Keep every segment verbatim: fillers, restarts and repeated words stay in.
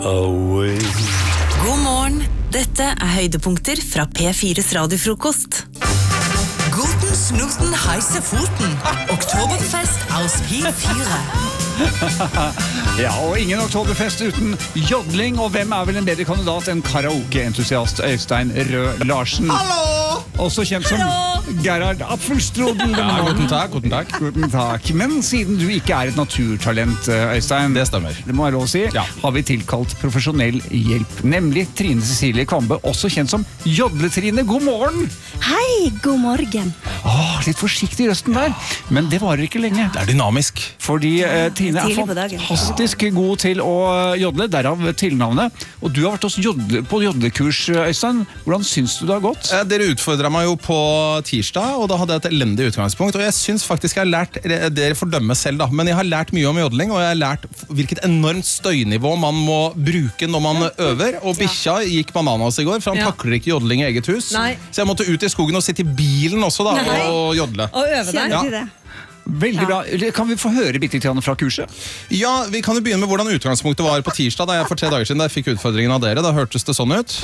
away. God morgen, dette er høydepunkter fra P fires radiofrokost. Guten Snuten heiser foten. Oktoberfest aus P fire. Ja, og ingen oktoberfest uten jodling, og hvem er vel en bedre kandidat enn karaoke-entusiast Øystein Rød Larsen? Hallo! Også kjent som Gerhard Apfelstrudel. Ja, guten takk, guten takk. Guten takk. Men siden du ikke er et naturtalent, Øystein, Det stemmer. det må jeg lov å si, Ja. har vi tilkalt profesjonell hjelp, nemlig Trine Cecilie Kvambe, også kjent som Jodletrine. God morgen! Hei, god morgen. Åh, litt forsiktig i røsten der, men det varer ikke lenge. Det er dynamisk. Fordi eh, Trine er Tidlig på dagen. fantastisk god til å jodle, derav tilnavnet. Og du har vært hos jodle, på jodlekurs, Øystein. Hvordan syns du det har gått? Eh, Dere utfordret meg jo på tirsdag, og da hadde jeg et elendig utgangspunkt. Og jeg synes faktisk jeg har lært, dere får dømme selv da, men jeg har lært mye om jodling, og jeg har lært hvilket enormt støynivå man må bruke når man øver. Og bikkja gikk bananas i går, for han Ja. takler ikke jodling i eget hus. Nei. Så jeg måtte ut i skogen og sitte i bilen også da, Nei. og jodle. Og øve deg. Kjenner Ja. du det? Veldig bra. Kan vi få høre bitte litt fra kurset? Ja, vi kan jo begynne med hvordan utgangspunktet var på tirsdag, da jeg for tre dager siden da jeg fikk utfordringen av dere. Da hørtes det sånn ut.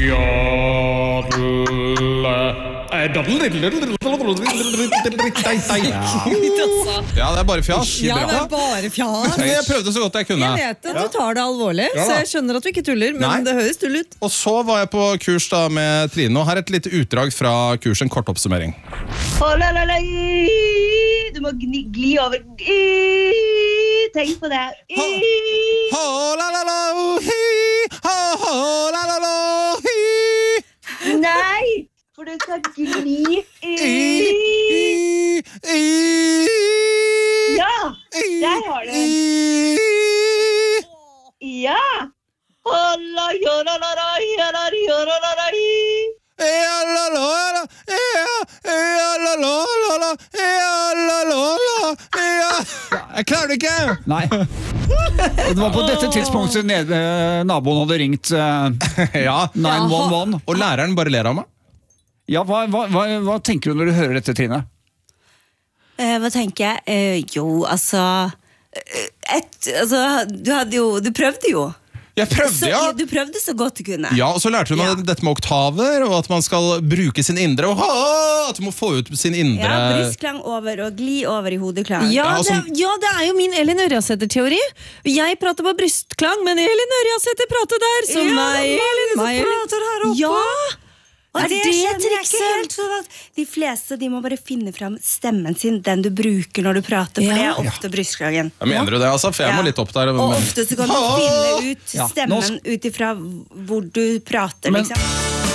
Ja, det er bare fjas. Ja, det Bra. er bare fjas. Jeg prøvde så godt jeg kunne. Jeg vet at du tar det alvorlig, Ja så da. jeg skjønner at du ikke tuller, men Nei. det høres tull ut. Og så var jeg på kurs da med Trine, og her er et lite utdrag fra kurs, en kort oppsummering. Å, la, la, la, i. Du må gni, gli over. I. Tenk på det. I. Ho, la, la, la, hi. Ho, ho, la, la, la, hi. Nei, for du skal gli. I. I, i, Ja, i, der har du den. i. Ja. Å, la, ja, la, la, la, ja, la, ja, la, la, la, i. Ja, la, la, la, ja, ja, la, la, la, la, ja, la, la, la, ja. Jeg klarer det ikke! Nei. Og det var på dette tidspunktet nede, naboen hadde ringt eh, Ja, ni ett ett. og læreren bare ler av meg. Ja, hva, hva, hva, hva tenker du når du hører dette, Trine? Eh, hva tenker jeg? Eh, jo, altså, eh, et, altså du, hadde jo, du prøvde jo. Jeg Så, prøvde, ja. Du prøvde så godt du kunne. Ja, og så lærte hun Ja. dette med oktaver, og at man skal bruke sin indre, og ha, at du må få ut sin indre... Ja, brystklang over og gli over i hodeklang. Ja, Ja, og det, som- ja, det er jo min Elin Ørjasæter-teori. Jeg prater på brystklang, men Elin Ørjasæter prater der. Så Ja, meg, Elin, mange meg, som Elin. prater her oppe. Ja, Og er det, det skjønner jeg ikke trikset? helt, for at de fleste de må bare finne fram stemmen sin, den du bruker når du prater, for Ja. det er ofte brystklangen. Ja, mener du det, altså? For jeg må Ja. litt opp der. Og men- ofte så kan du Ha! finne ut Ja, nå stemmen sk- ut ifra hvor du prater, Men- liksom.